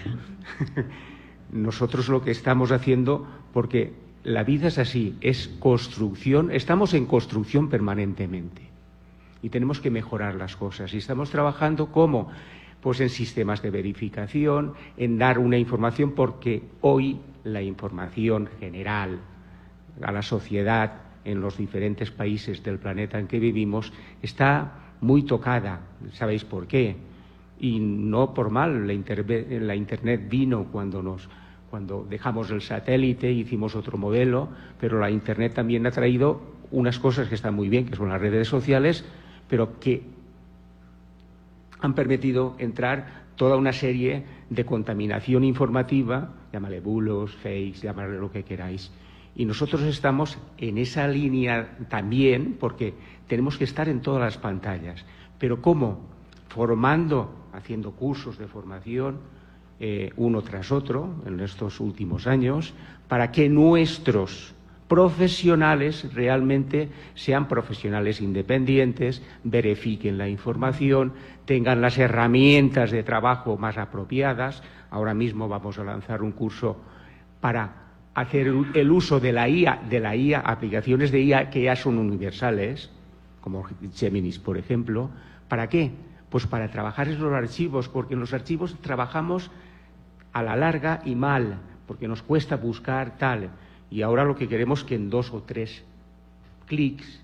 Nosotros lo que estamos haciendo, porque la vida es así, es construcción, estamos en construcción permanentemente y tenemos que mejorar las cosas. Y estamos trabajando ¿cómo? Pues en sistemas de verificación, en dar una información, porque hoy la información general a la sociedad en los diferentes países del planeta en que vivimos está muy tocada. ¿Sabéis por qué? Y no por mal, la, la Internet vino cuando nos cuando dejamos el satélite, hicimos otro modelo, pero la Internet también ha traído unas cosas que están muy bien, que son las redes sociales, pero que han permitido entrar toda una serie de contaminación informativa, llámale bulos, fakes, llamarle lo que queráis. Y nosotros estamos en esa línea también, porque tenemos que estar en todas las pantallas. ¿Pero cómo? Formando, haciendo cursos de formación, eh, uno tras otro, en estos últimos años, para que nuestros profesionales realmente sean profesionales independientes, verifiquen la información, tengan las herramientas de trabajo más apropiadas. Ahora mismo vamos a lanzar un curso para hacer el uso de la I A, de la I A, aplicaciones de I A que ya son universales, como Géminis, por ejemplo. ¿Para qué? Pues para trabajar en los archivos, porque en los archivos trabajamos a la larga y mal, porque nos cuesta buscar tal. Y ahora lo que queremos es que en dos o tres clics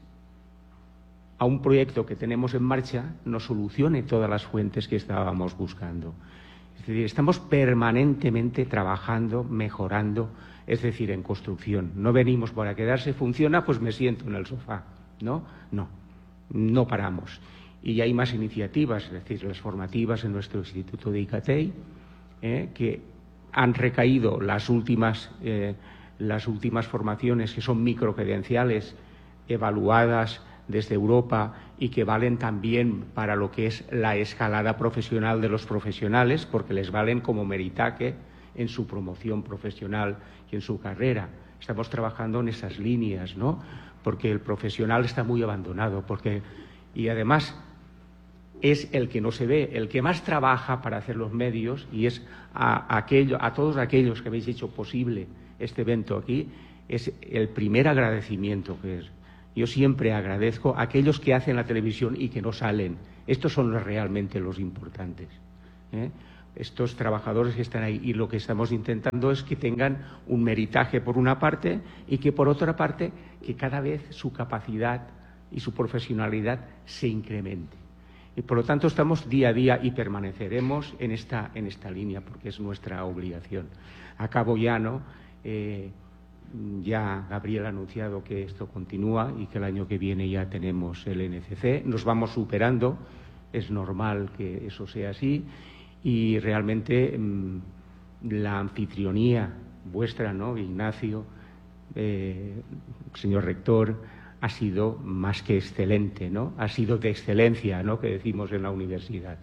a un proyecto que tenemos en marcha nos solucione todas las fuentes que estábamos buscando. Es decir, estamos permanentemente trabajando, mejorando, es decir, en construcción. No venimos para quedarse, funciona, pues me siento en el sofá. No, no, no paramos. Y hay más iniciativas, es decir, las formativas en nuestro Instituto de ICATEI, eh, que han recaído las últimas, eh, las últimas formaciones, que son microcredenciales, evaluadas desde Europa y que valen también para lo que es la escalada profesional de los profesionales, porque les valen como meritaje en su promoción profesional y en su carrera. Estamos trabajando en esas líneas, ¿no? Porque el profesional está muy abandonado, porque y además es el que no se ve, el que más trabaja para hacer los medios, y es a, a, aquello, a todos aquellos que habéis hecho posible este evento aquí, es el primer agradecimiento que es. Yo siempre agradezco a aquellos que hacen la televisión y que no salen. Estos son los, realmente los importantes, ¿eh? Estos trabajadores que están ahí, y lo que estamos intentando es que tengan un meritaje por una parte y que por otra parte que cada vez su capacidad y su profesionalidad se incremente. Y por lo tanto estamos día a día y permaneceremos en esta, en esta línea, porque es nuestra obligación. Acabo ya, ¿no? Eh, ya Gabriel ha anunciado que esto continúa y que el año que viene ya tenemos el N C C. Nos vamos superando, es normal que eso sea así, y realmente mmm, la anfitrionía vuestra, ¿no? Ignacio, eh, señor rector, ha sido más que excelente, ¿no? Ha sido de excelencia, ¿no? Que decimos en la universidad.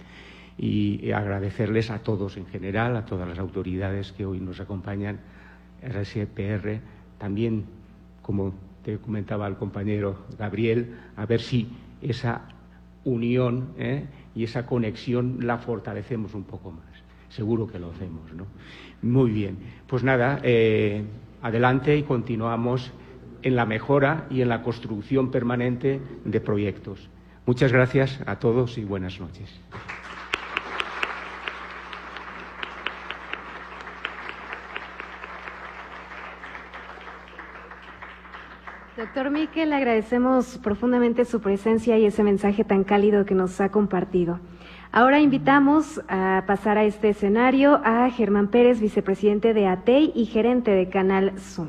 Y agradecerles a todos en general, a todas las autoridades que hoy nos acompañan, R S P R, también, como te comentaba el compañero Gabriel, a ver si esa unión, ¿eh? y esa conexión la fortalecemos un poco más. Seguro que lo hacemos, ¿no? Muy bien. Pues nada, eh, adelante y continuamos en la mejora y en la construcción permanente de proyectos. Muchas gracias a todos y buenas noches. Doctor Miquel, le agradecemos profundamente su presencia y ese mensaje tan cálido que nos ha compartido. Ahora invitamos a pasar a este escenario a Germán Pérez, vicepresidente de A T E I y gerente de Canal Zoom.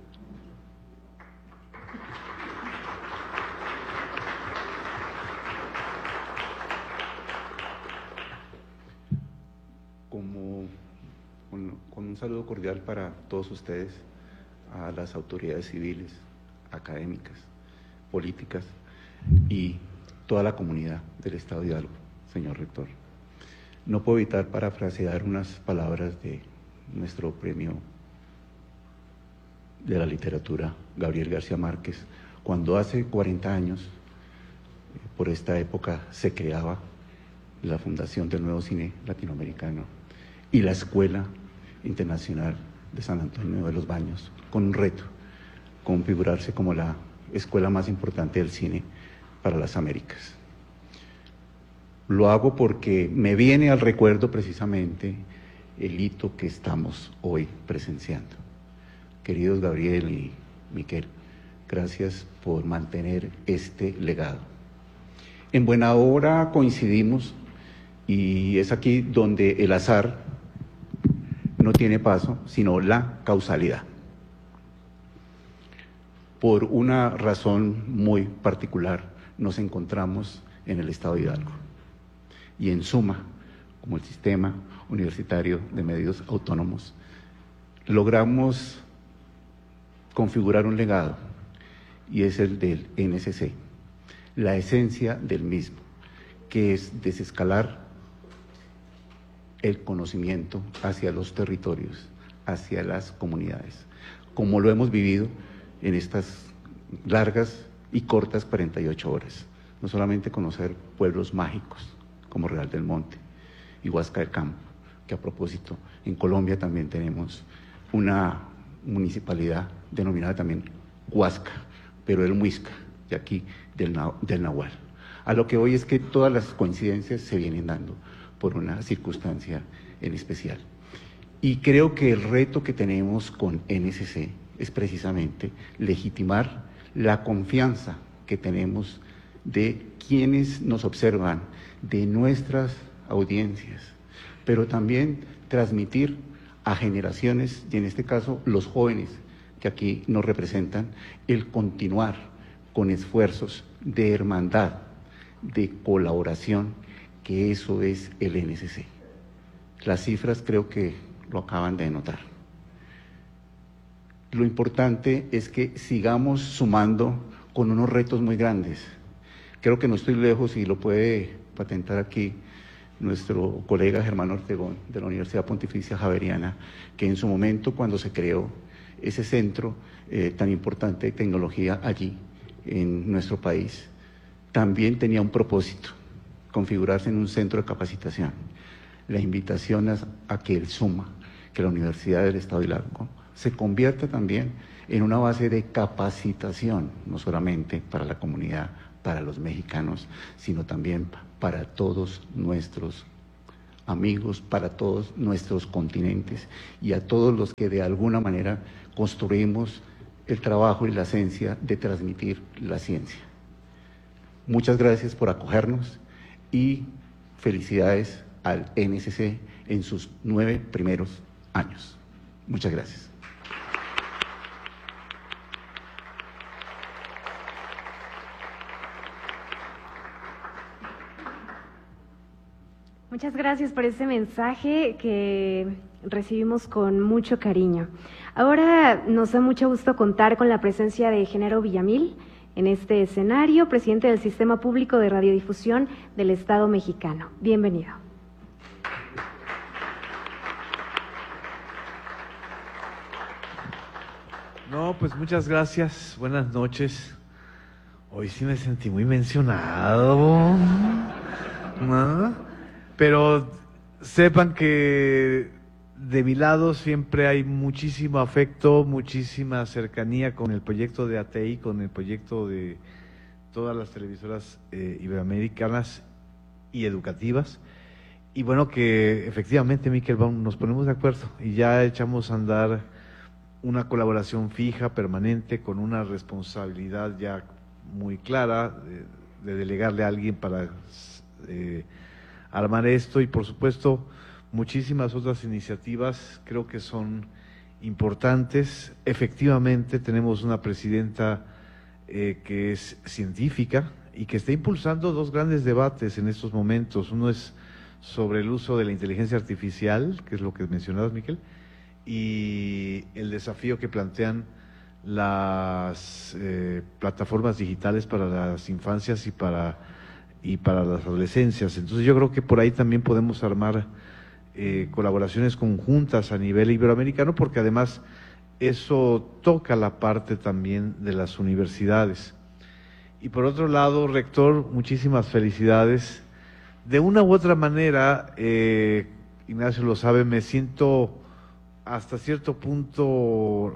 Como con, con un saludo cordial para todos ustedes, a las autoridades civiles, académicas, políticas y toda la comunidad del Estado de Hidalgo, señor rector. No puedo evitar parafrasear unas palabras de nuestro premio de la literatura, Gabriel García Márquez, cuando hace cuarenta años, por esta época, se creaba la Fundación del Nuevo Cine Latinoamericano y la Escuela Internacional de San Antonio de los Baños, con un reto: configurarse como la escuela más importante del cine para las Américas. Lo hago porque me viene al recuerdo precisamente el hito que estamos hoy presenciando. Queridos Gabriel y Miquel, gracias por mantener este legado. En buena hora coincidimos y es aquí donde el azar no tiene paso, sino la causalidad. Por una razón muy particular, nos encontramos en el Estado de Hidalgo. Y en suma, como el Sistema Universitario de Medios Autónomos, logramos configurar un legado, y es el del N S C, la esencia del mismo, que es desescalar el conocimiento hacia los territorios, hacia las comunidades, como lo hemos vivido en estas largas y cortas cuarenta y ocho horas. No solamente conocer pueblos mágicos como Real del Monte y Huasca del Campo, que a propósito, en Colombia también tenemos una municipalidad denominada también Huasca, pero del Muisca, y aquí del, del Nahual. A lo que hoy es que todas las coincidencias se vienen dando por una circunstancia en especial. Y creo que el reto que tenemos con N S C es precisamente legitimar la confianza que tenemos de quienes nos observan, de nuestras audiencias, pero también transmitir a generaciones, y en este caso los jóvenes que aquí nos representan, el continuar con esfuerzos de hermandad, de colaboración, que eso es el N S C. Las cifras creo que lo acaban de notar. Lo importante es que sigamos sumando con unos retos muy grandes. Creo que no estoy lejos y lo puede patentar aquí nuestro colega Germán Ortegón de la Universidad Pontificia Javeriana, que en su momento, cuando se creó ese centro eh, tan importante de tecnología allí en nuestro país, también tenía un propósito: configurarse en un centro de capacitación. La invitación a, a que el SUMA, que la Universidad del Estado de Hidalgo, se convierta también en una base de capacitación, no solamente para la comunidad, para los mexicanos, sino también para todos nuestros amigos, para todos nuestros continentes y a todos los que de alguna manera construimos el trabajo y la esencia de transmitir la ciencia. Muchas gracias por acogernos y felicidades al N S C en sus nueve primeros años. Muchas gracias. Muchas gracias por ese mensaje que recibimos con mucho cariño. Ahora nos da mucho gusto contar con la presencia de Genaro Villamil en este escenario, presidente del Sistema Público de Radiodifusión del Estado mexicano. Bienvenido. No, pues muchas gracias, buenas noches. Hoy sí me sentí muy mencionado, ¿no? Pero sepan que de mi lado siempre hay muchísimo afecto, muchísima cercanía con el proyecto de A T I, con el proyecto de todas las televisoras eh, iberoamericanas y educativas. Y bueno, que efectivamente, Miquel, vamos, nos ponemos de acuerdo y ya echamos a andar una colaboración fija, permanente, con una responsabilidad ya muy clara de, de delegarle a alguien para eh, armar esto, y por supuesto muchísimas otras iniciativas creo que son importantes. Efectivamente tenemos una presidenta eh, que es científica y que está impulsando dos grandes debates en estos momentos. Uno es sobre el uso de la inteligencia artificial, que es lo que mencionabas, Miquel, y el desafío que plantean las eh, plataformas digitales para las infancias y para, y para las adolescencias. Entonces yo creo que por ahí también podemos armar eh, colaboraciones conjuntas a nivel iberoamericano, porque además eso toca la parte también de las universidades. Y por otro lado, rector, muchísimas felicidades. De una u otra manera, eh, Ignacio lo sabe, me siento hasta cierto punto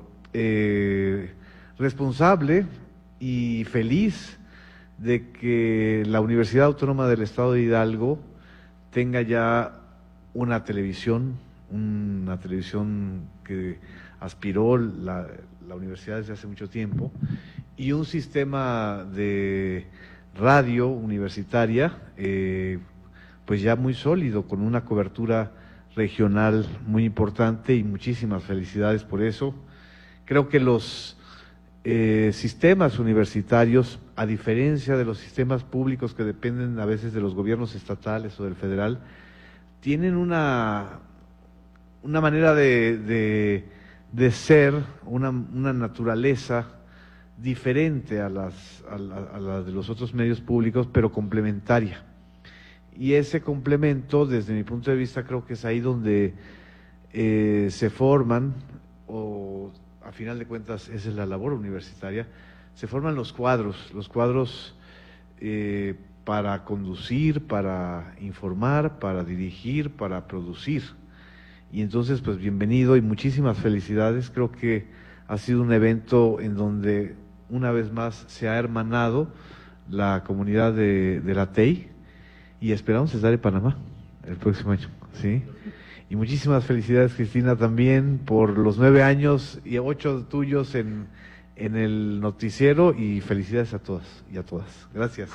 eh, responsable y feliz de que la Universidad Autónoma del Estado de Hidalgo tenga ya una televisión, una televisión que aspiró la, la universidad desde hace mucho tiempo, y un sistema de radio universitaria eh, pues ya muy sólido, con una cobertura regional muy importante, y muchísimas felicidades por eso. Creo que los eh, sistemas universitarios, a diferencia de los sistemas públicos que dependen a veces de los gobiernos estatales o del federal, tienen una, una manera de, de, de ser, una, una naturaleza diferente a las, a, la, a la de los otros medios públicos, pero complementaria. Y ese complemento, desde mi punto de vista, creo que es ahí donde eh, se forman, o a final de cuentas esa es la labor universitaria, se forman los cuadros, los cuadros eh, para conducir, para informar, para dirigir, para producir. Y entonces, pues bienvenido y muchísimas felicidades. Creo que ha sido un evento en donde una vez más se ha hermanado la comunidad de, de la T I, y esperamos estar en Panamá el próximo año, ¿sí? Y muchísimas felicidades, Cristina, también por los nueve años y ocho tuyos en, en el noticiero, y felicidades a todas y a todas. Gracias.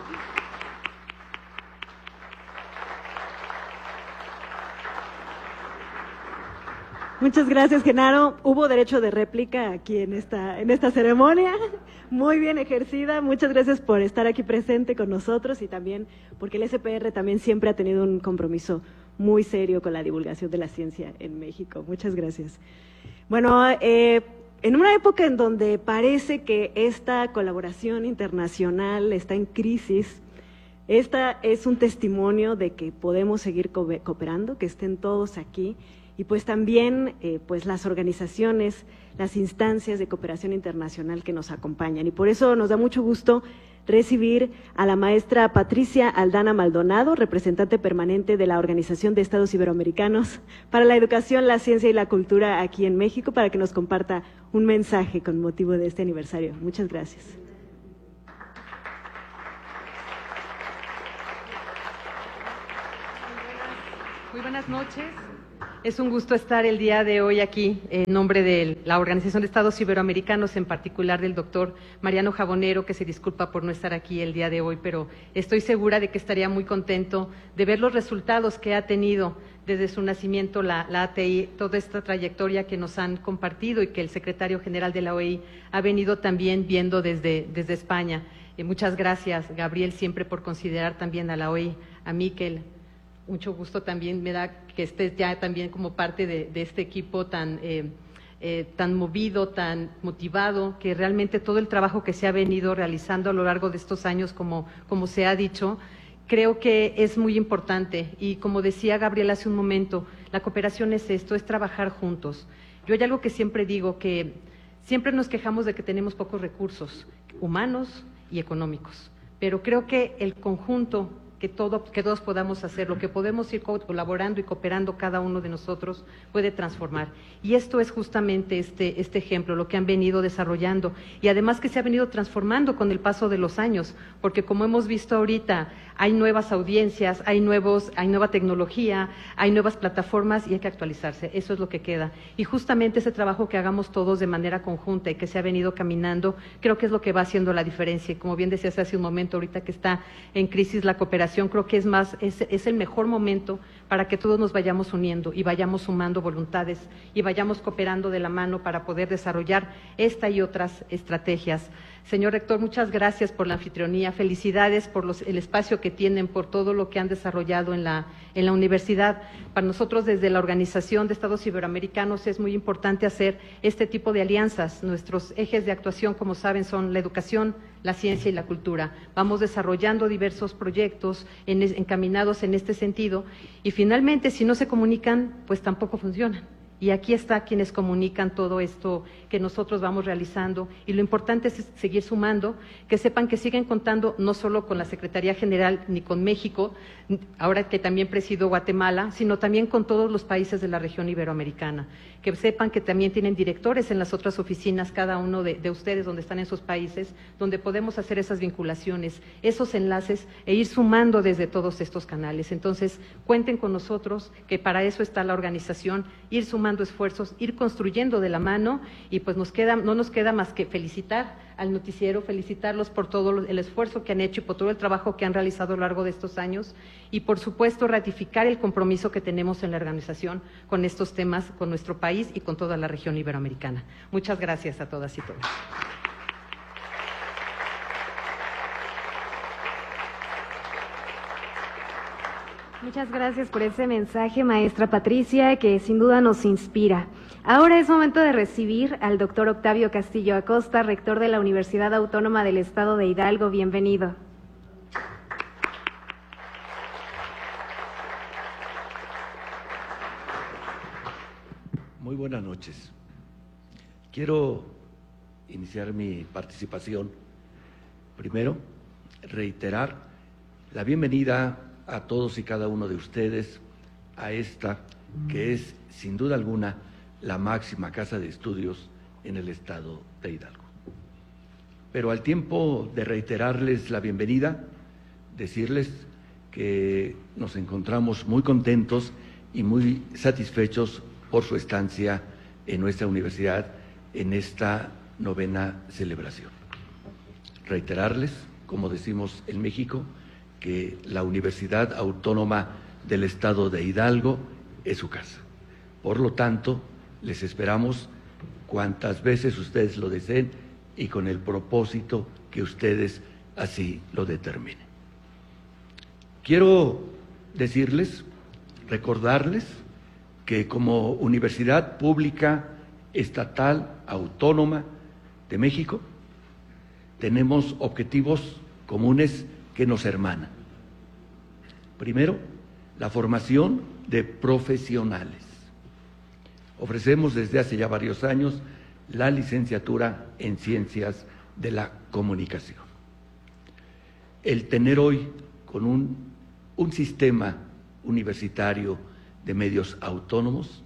Muchas gracias, Genaro. Hubo derecho de réplica aquí en esta, en esta ceremonia, muy bien ejercida. Muchas gracias por estar aquí presente con nosotros, y también porque el S P R también siempre ha tenido un compromiso muy serio con la divulgación de la ciencia en México. Muchas gracias. Bueno, eh, en una época en donde parece que esta colaboración internacional está en crisis, esta es un testimonio de que podemos seguir co- cooperando, que estén todos aquí. Y pues también eh, pues las organizaciones, las instancias de cooperación internacional que nos acompañan. Y por eso nos da mucho gusto recibir a la maestra Patricia Aldana Maldonado, representante permanente de la Organización de Estados Iberoamericanos para la Educación, la Ciencia y la Cultura aquí en México, para que nos comparta un mensaje con motivo de este aniversario. Muchas gracias. Muy buenas noches. Es un gusto estar el día de hoy aquí en nombre de la Organización de Estados Iberoamericanos, en particular del doctor Mariano Jabonero, que se disculpa por no estar aquí el día de hoy, pero estoy segura de que estaría muy contento de ver los resultados que ha tenido desde su nacimiento la, la A T I, toda esta trayectoria que nos han compartido y que el secretario general de la O E I ha venido también viendo desde, desde España. Eh, muchas gracias, Gabriel, siempre por considerar también a la O E I, a Miquel. Mucho gusto también me da que estés ya también como parte de, de este equipo tan, eh, eh, tan movido, tan motivado, que realmente todo el trabajo que se ha venido realizando a lo largo de estos años, como, como se ha dicho, creo que es muy importante. Y como decía Gabriel hace un momento, la cooperación es esto, es trabajar juntos. Yo hay algo que siempre digo, que siempre nos quejamos de que tenemos pocos recursos humanos y económicos, pero creo que el conjunto que, todo, que todos podamos hacerlo, que podemos ir colaborando y cooperando cada uno de nosotros puede transformar. Y esto es justamente este, este ejemplo, lo que han venido desarrollando y además que se ha venido transformando con el paso de los años, porque como hemos visto ahorita, hay nuevas audiencias, hay, nuevos, hay nueva tecnología, hay nuevas plataformas y hay que actualizarse, eso es lo que queda. Y justamente ese trabajo que hagamos todos de manera conjunta y que se ha venido caminando, creo que es lo que va haciendo la diferencia. Y como bien decías hace un momento, ahorita que está en crisis la cooperación, creo que es más, es, es el mejor momento para que todos nos vayamos uniendo y vayamos sumando voluntades y vayamos cooperando de la mano para poder desarrollar esta y otras estrategias. Señor Rector, muchas gracias por la anfitrionía, felicidades por los, el espacio que tienen, por todo lo que han desarrollado en la, en la universidad. Para nosotros desde la Organización de Estados Iberoamericanos es muy importante hacer este tipo de alianzas. Nuestros ejes de actuación, como saben, son la educación, la ciencia y la cultura. Vamos desarrollando diversos proyectos en, encaminados en este sentido y finalmente si no se comunican, pues tampoco funcionan. Y aquí está quienes comunican todo esto que nosotros vamos realizando y lo importante es seguir sumando, que sepan que siguen contando no solo con la Secretaría General ni con México, ahora que también presido Guatemala, sino también con todos los países de la región iberoamericana, que sepan que también tienen directores en las otras oficinas, cada uno de, de ustedes donde están en sus países, donde podemos hacer esas vinculaciones, esos enlaces e ir sumando desde todos estos canales. Entonces, cuenten con nosotros, que para eso está la organización, ir sumando esfuerzos, ir construyendo de la mano y pues nos queda, no nos queda más que felicitar al noticiero, felicitarlos por todo el esfuerzo que han hecho y por todo el trabajo que han realizado a lo largo de estos años y por supuesto ratificar el compromiso que tenemos en la organización con estos temas, con nuestro país y con toda la región iberoamericana. Muchas gracias a todas y todos. Muchas gracias por ese mensaje, maestra Patricia, que sin duda nos inspira. Ahora es momento de recibir al doctor Octavio Castillo Acosta, rector de la Universidad Autónoma del Estado de Hidalgo. Bienvenido. Muy buenas noches. Quiero iniciar mi participación. Primero, reiterar la bienvenida a todos y cada uno de ustedes a esta que es, sin duda alguna, la máxima casa de estudios en el estado de Hidalgo. Pero al tiempo de reiterarles la bienvenida, decirles que nos encontramos muy contentos y muy satisfechos por su estancia en nuestra universidad en esta novena celebración. Reiterarles, como decimos en México, que la Universidad Autónoma del Estado de Hidalgo es su casa. Por lo tanto, les esperamos cuantas veces ustedes lo deseen y con el propósito que ustedes así lo determinen. Quiero decirles, recordarles que como Universidad Pública Estatal Autónoma de México tenemos objetivos comunes que nos hermanan. Primero, la formación de profesionales. Ofrecemos desde hace ya varios años la licenciatura en Ciencias de la Comunicación. El tener hoy con un, un sistema universitario de medios autónomos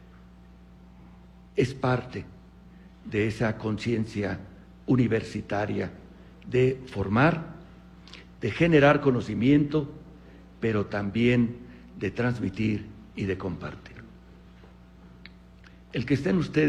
es parte de esa conciencia universitaria de formar, de generar conocimiento, pero también de transmitir y de compartir. El que estén ustedes